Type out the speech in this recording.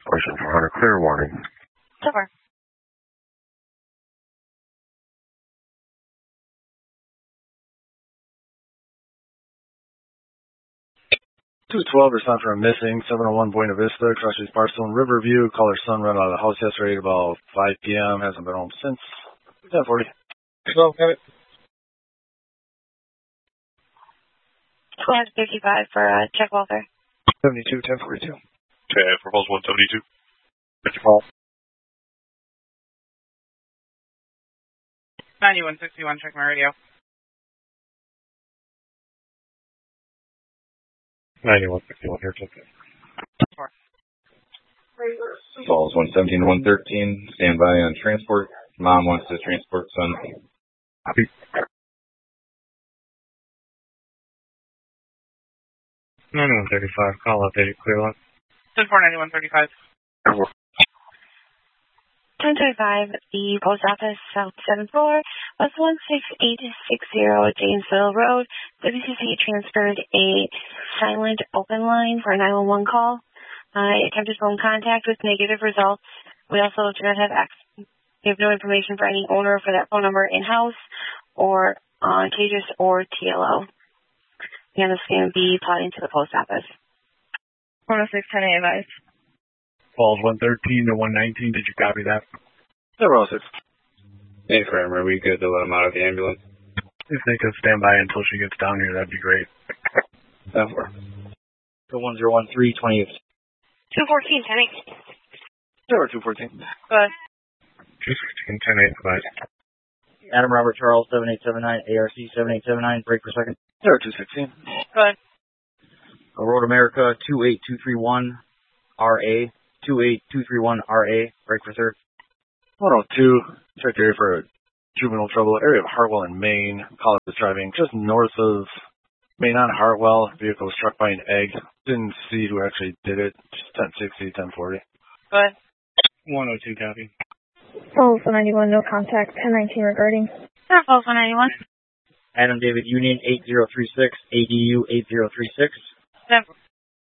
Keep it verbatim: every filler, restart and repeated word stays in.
Question four hundred, clear warning. So far. two twelve, respond for a missing, seven oh one Buena Vista, crosses Barstone Riverview. Caller son ran out of the house yesterday at about five p m Hasn't been home since. ten forty. twelve, have it. twelve fifty-five for uh, check welfare. seventy-two, ten forty-two. Okay, proposal one seventy-two. Fifty call. ninety-one sixty-one, check my radio. ninety-one sixty-one, here, check it. Calls one seventeen to one thirteen. Stand by on transport. Mom wants to transport son. Copy. ninety-one thirty-five, call updated, clear line. ten four ninety-one thirty-five. ten thirty-five, the post office, South seventh floor, bus one six eight six zero, Janesville Road. W C C transferred a silent open line for a nine one one call. Uh, attempted phone contact with negative results. We also do not have access, we have no information for any owner for that phone number in-house or on Tejas or T L O. And this is going to be plotting to the post office. one oh six, ten A advice. Calls one thirteen to one nineteen, did you copy that? zero oh six. Hey, Kramer, are we good to let him out of the ambulance? If they could stand by until she gets down here, that'd be great. ten four. Go one zero one three, twenty-eight. two fourteen, ten eight. zero two fourteen. Go ahead. two sixteen, ten eight, advice. Adam Robert Charles, seven eight seven nine, A R C seven eight seven nine, break for second. zero two sixteen. Go ahead. Road America, two eight two three one, R A, two eight two three one, R A, break for third. one oh two, check the area for juvenile trouble, area of Hartwell in Maine. Caller was driving just north of Maine on Hartwell. Vehicle was struck by an egg. Didn't see who actually did it. Just ten sixty, ten forty. Go ahead. one oh two, copy. Oh, one ninety-one, no contact, ten nineteen regarding. Oh, one ninety-one. Adam David Union, eight zero three six, A D U eight zero three six. Seven.